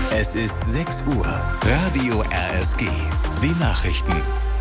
Es ist 6 Uhr. Radio RSG. Die Nachrichten.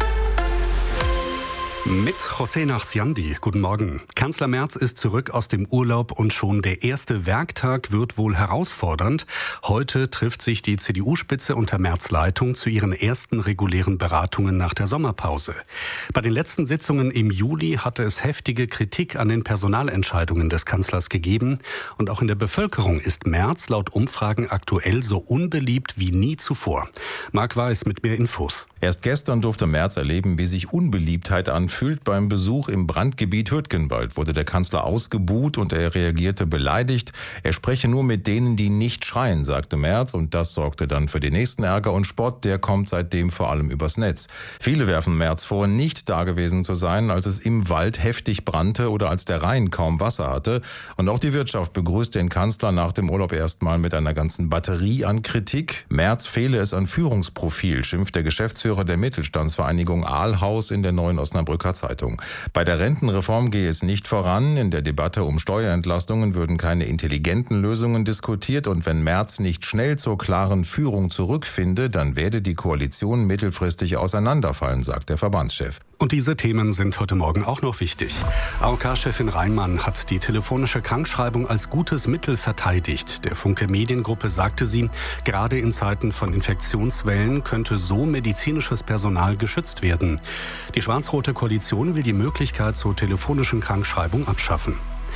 Mit José Nachsiandi. Guten Morgen. Kanzler Merz ist zurück aus dem Urlaub und schon der erste Werktag wird wohl herausfordernd. Heute trifft sich die CDU-Spitze unter Merz' Leitung zu ihren ersten regulären Beratungen nach der Sommerpause. Bei den letzten Sitzungen im Juli hatte es heftige Kritik an den Personalentscheidungen des Kanzlers gegeben. Und auch in der Bevölkerung ist Merz laut Umfragen aktuell so unbeliebt wie nie zuvor. Marc Weiß mit mehr Infos. Erst gestern durfte Merz erleben, wie sich Unbeliebtheit anfühlt. Beim Besuch im Brandgebiet Hürtgenwald wurde der Kanzler ausgebuht und er reagierte beleidigt. Er spreche nur mit denen, die nicht schreien, sagte Merz. Und das sorgte dann für den nächsten Ärger und Spott. Der kommt seitdem vor allem übers Netz. Viele werfen Merz vor, nicht dagewesen zu sein, als es im Wald heftig brannte oder als der Rhein kaum Wasser hatte. Und auch die Wirtschaft begrüßt den Kanzler nach dem Urlaub erstmal mit einer ganzen Batterie an Kritik. Merz fehle es an Führungsprofil, schimpft der Geschäftsführer der Mittelstandsvereinigung Aalhaus in der Neuen Osnabrücker Zeitung. Bei der Rentenreform gehe es nicht voran. In der Debatte um Steuerentlastungen würden keine intelligenten Lösungen diskutiert. Und wenn Merz nicht schnell zur klaren Führung zurückfinde, dann werde die Koalition mittelfristig auseinanderfallen, sagt der Verbandschef. Und diese Themen sind heute Morgen auch noch wichtig. AOK-Chefin Reimann hat die telefonische Krankschreibung als gutes Mittel verteidigt. Der Funke Mediengruppe sagte sie, gerade in Zeiten von Infektionswellen könnte so medizinisches Personal geschützt werden. Die schwarz-rote Koalition will die Möglichkeit zur telefonischen Krankschreibung abschaffen.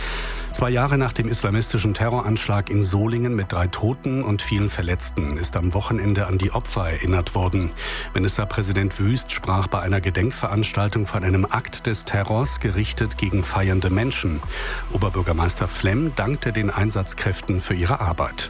2 Jahre nach dem islamistischen Terroranschlag in Solingen mit 3 Toten und vielen Verletzten ist am Wochenende an die Opfer erinnert worden. Ministerpräsident Wüst sprach bei einer Gedenkveranstaltung von einem Akt des Terrors gerichtet gegen feiernde Menschen. Oberbürgermeister Flemm dankte den Einsatzkräften für ihre Arbeit.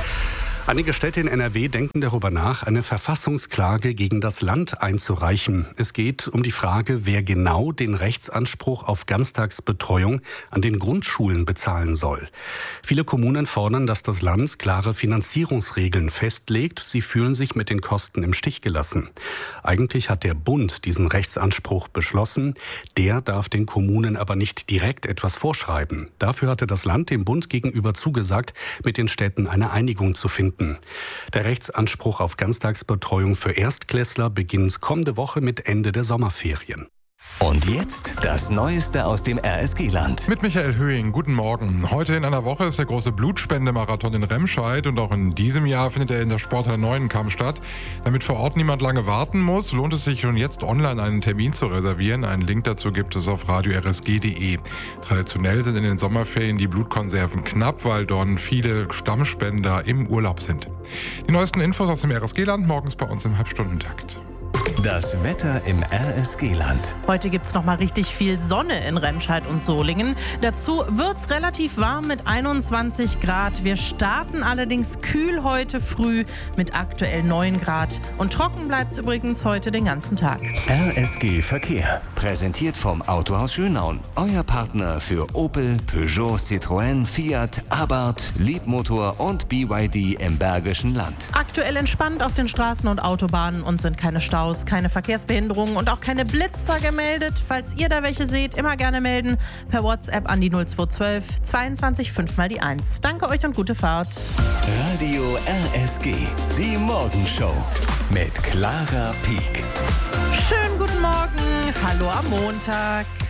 Einige Städte in NRW denken darüber nach, eine Verfassungsklage gegen das Land einzureichen. Es geht um die Frage, wer genau den Rechtsanspruch auf Ganztagsbetreuung an den Grundschulen bezahlen soll. Viele Kommunen fordern, dass das Land klare Finanzierungsregeln festlegt. Sie fühlen sich mit den Kosten im Stich gelassen. Eigentlich hat der Bund diesen Rechtsanspruch beschlossen. Der darf den Kommunen aber nicht direkt etwas vorschreiben. Dafür hatte das Land dem Bund gegenüber zugesagt, mit den Städten eine Einigung zu finden. Der Rechtsanspruch auf Ganztagsbetreuung für Erstklässler beginnt kommende Woche mit Ende der Sommerferien. Und jetzt das Neueste aus dem RSG-Land. Mit Michael Höhing, guten Morgen. Heute in einer Woche ist der große Blutspendemarathon in Remscheid und auch in diesem Jahr findet er in der Sporthalle Neuenkamp statt. Damit vor Ort niemand lange warten muss, lohnt es sich schon jetzt online einen Termin zu reservieren. Einen Link dazu gibt es auf radio-rsg.de. Traditionell sind in den Sommerferien die Blutkonserven knapp, weil dort viele Stammspender im Urlaub sind. Die neuesten Infos aus dem RSG-Land morgens bei uns im Halbstundentakt. Das Wetter im RSG-Land. Heute gibt's noch mal richtig viel Sonne in Remscheid und Solingen. Dazu wird's relativ warm mit 21 Grad. Wir starten allerdings kühl heute früh mit aktuell 9 Grad. Und trocken bleibt's übrigens heute den ganzen Tag. RSG Verkehr. Präsentiert vom Autohaus Schönaun. Euer Partner für Opel, Peugeot, Citroën, Fiat, Abarth, Leapmotor und BYD im Bergischen Land. Aktuell entspannt auf den Straßen und Autobahnen und sind keine Staus, keine Verkehrsbehinderungen und auch keine Blitzer gemeldet. Falls ihr da welche seht, immer gerne melden. Per WhatsApp an die 0212 22 5 mal die 1. Danke euch und gute Fahrt. Radio RSG. Die Morgenshow mit Clara Pieck. Schönen guten Morgen. Hallo am Montag.